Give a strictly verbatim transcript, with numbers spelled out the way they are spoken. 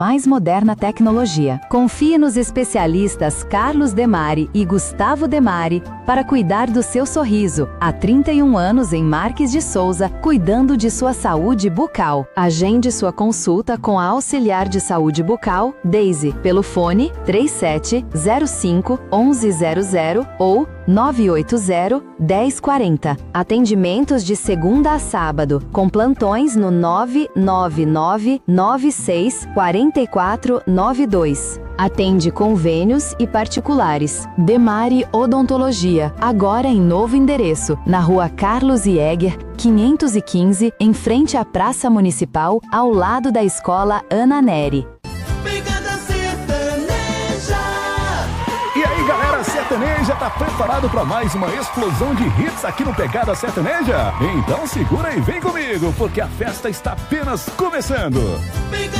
mais moderna tecnologia. Confie nos especialistas Carlos Demari e Gustavo Demari para cuidar do seu sorriso. Há trinta e um anos em Marques de Souza, cuidando de sua saúde bucal. Agende sua consulta com a auxiliar de saúde bucal, Daisy, pelo fone três sete zero cinco, um um zero zero ou nove oito zero, um zero quatro zero. Atendimentos de segunda a sábado, com plantões no nove nove nove, nove seis quatro quatro nove dois. Atende convênios e particulares. Demari Odontologia, agora em novo endereço, na rua Carlos Jäger, quinhentos e quinze, em frente à Praça Municipal, ao lado da Escola Ana Neri. E aí, galera, sertaneja tá preparado para mais uma explosão de hits aqui no Pegada Sertaneja? Então segura e vem comigo, porque a festa está apenas começando.